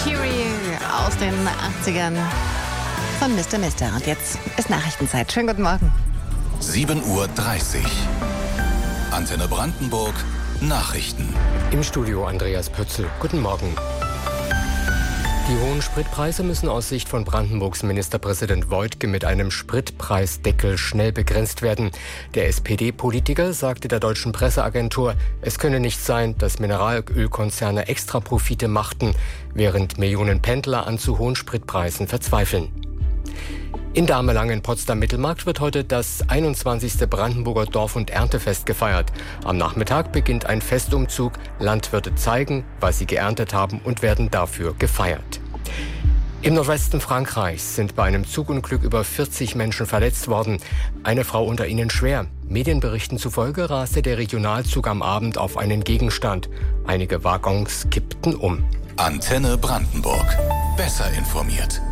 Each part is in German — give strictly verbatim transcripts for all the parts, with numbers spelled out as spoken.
Curie aus den achtzigern von Mister Mister. Und jetzt ist Nachrichtenzeit. Schönen guten Morgen. sieben Uhr dreißig. Antenne Brandenburg. Nachrichten. Im Studio Andreas Pötzl. Guten Morgen. Die hohen Spritpreise müssen aus Sicht von Brandenburgs Ministerpräsident Woidke mit einem Spritpreisdeckel schnell begrenzt werden. Der S P D-Politiker sagte der deutschen Presseagentur, es könne nicht sein, dass Mineralölkonzerne Extraprofite machten, während Millionen Pendler an zu hohen Spritpreisen verzweifeln. In Damelang in Potsdam-Mittelmarkt wird heute das einundzwanzigste Brandenburger Dorf- und Erntefest gefeiert. Am Nachmittag beginnt ein Festumzug. Landwirte zeigen, was sie geerntet haben und werden dafür gefeiert. Im Nordwesten Frankreichs sind bei einem Zugunglück über vierzig Menschen verletzt worden. Eine Frau unter ihnen schwer. Medienberichten zufolge raste der Regionalzug am Abend auf einen Gegenstand. Einige Waggons kippten um. Antenne Brandenburg. Besser informiert.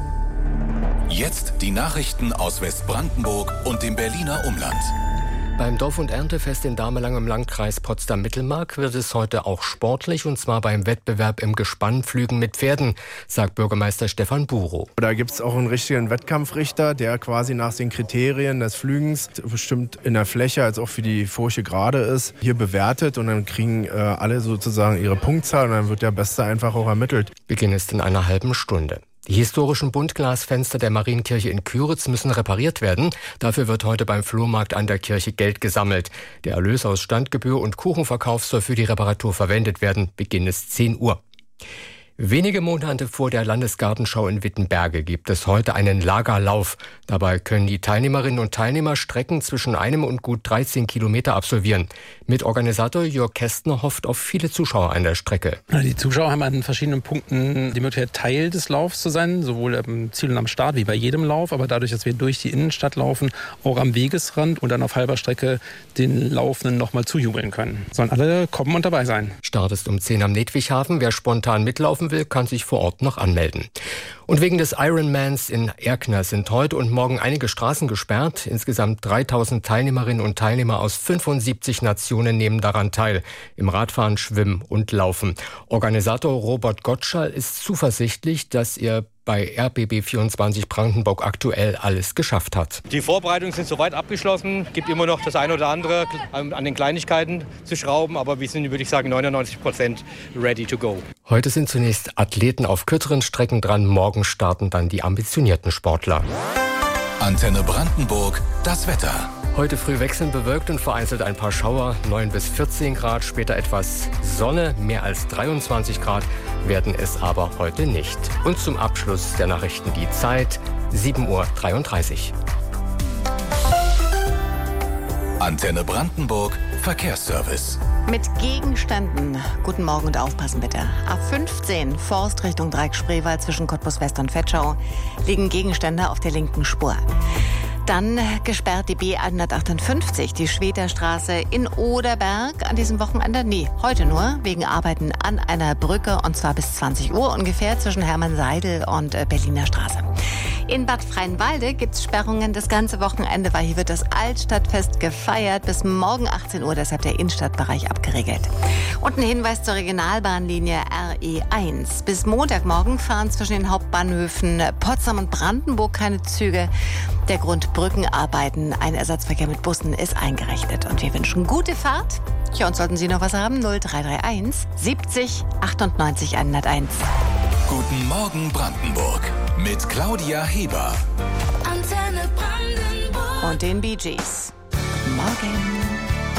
Jetzt die Nachrichten aus Westbrandenburg und dem Berliner Umland. Beim Dorf- und Erntefest in Damelang im Landkreis Potsdam-Mittelmark wird es heute auch sportlich, und zwar beim Wettbewerb im Gespannpflügen mit Pferden, sagt Bürgermeister Stefan Burow. Da gibt es auch einen richtigen Wettkampfrichter, der quasi nach den Kriterien des Flügens bestimmt in der Fläche als auch für die Furche gerade ist, hier bewertet, und dann kriegen äh, alle sozusagen ihre Punktzahl und dann wird der Beste einfach auch ermittelt. Beginn ist in einer halben Stunde. Die historischen Buntglasfenster der Marienkirche in Küritz müssen repariert werden. Dafür wird heute beim Flohmarkt an der Kirche Geld gesammelt. Der Erlös aus Standgebühr und Kuchenverkauf soll für die Reparatur verwendet werden. Beginn ist zehn Uhr. Wenige Monate vor der Landesgartenschau in Wittenberge gibt es heute einen Lagerlauf. Dabei können die Teilnehmerinnen und Teilnehmer Strecken zwischen einem und gut dreizehn Kilometer absolvieren. Mitorganisator Jörg Kästner hofft auf viele Zuschauer an der Strecke. Die Zuschauer haben an verschiedenen Punkten die Möglichkeit, Teil des Laufs zu sein, sowohl am Ziel und am Start wie bei jedem Lauf. Aber dadurch, dass wir durch die Innenstadt laufen, auch am Wegesrand und dann auf halber Strecke den Laufenden nochmal zujubeln können. Sollen alle kommen und dabei sein. Start ist um zehn am Nedwigshafen. Wer spontan mitlaufen will, kann sich vor Ort noch anmelden. Und wegen des Ironmans in Erkner sind heute und morgen einige Straßen gesperrt. Insgesamt dreitausend Teilnehmerinnen und Teilnehmer aus fünfundsiebzig Nationen nehmen daran teil. Im Radfahren, Schwimmen und Laufen. Organisator Robert Gottschall ist zuversichtlich, dass er bei R B B vierundzwanzig Brandenburg aktuell alles geschafft hat. Die Vorbereitungen sind soweit abgeschlossen. Es gibt immer noch das eine oder andere an den Kleinigkeiten zu schrauben, aber wir sind, würde ich sagen, neunundneunzig Prozent ready to go. Heute sind zunächst Athleten auf kürzeren Strecken dran. Morgen starten dann die ambitionierten Sportler. Antenne Brandenburg, das Wetter. Heute früh wechselnd bewölkt und vereinzelt ein paar Schauer, neun bis vierzehn Grad, später etwas Sonne, mehr als dreiundzwanzig Grad werden es aber heute nicht. Und zum Abschluss der Nachrichten die Zeit, sieben Uhr dreiunddreißig. Antenne Brandenburg, Verkehrsservice. Mit Gegenständen. Guten Morgen und aufpassen bitte. A fünfzehn, Forst Richtung Dreieck-Spreewald zwischen Cottbus West und Vetschau, liegen Gegenstände auf der linken Spur. Dann gesperrt die B hundertachtundfünfzig, die Schwederstraße in Oderberg an diesem Wochenende. Nee, heute nur, wegen Arbeiten an einer Brücke, und zwar bis zwanzig Uhr ungefähr zwischen Hermann-Seidel und Berliner Straße. In Bad Freienwalde gibt es Sperrungen das ganze Wochenende, weil hier wird das Altstadtfest gefeiert. Bis morgen achtzehn Uhr, deshalb der Innenstadtbereich abgeregelt. Und ein Hinweis zur Regionalbahnlinie R E eins. Bis Montagmorgen fahren zwischen den Hauptbahnhöfen Potsdam und Brandenburg keine Züge. Der Grund Brückenarbeiten, ein Ersatzverkehr mit Bussen ist eingerechnet. Und wir wünschen gute Fahrt. Ja, und sollten Sie noch was haben, null drei drei eins siebzig achtundneunzig hunderteins. Guten Morgen Brandenburg mit Claudia Heber. Antenne Brandenburg. Und den Bee Gees. Guten Morgen.